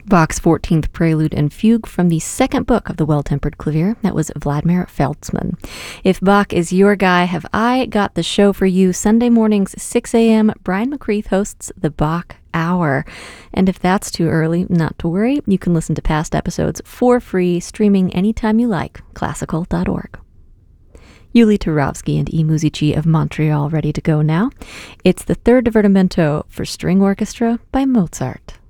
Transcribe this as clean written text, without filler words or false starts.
Bach's 14th Prelude and Fugue from the second book of the Well-Tempered Clavier. That was Vladimir Feltzman. If Bach is your guy, have I got the show for you. Sunday mornings, 6 a.m., Brian McCreath hosts the Bach Hour. And if that's too early, not to worry. You can listen to past episodes for free, streaming anytime you like, classical.org. Yuli Turovsky and E. Musici of Montreal ready to go now. It's the third divertimento for string orchestra by Mozart.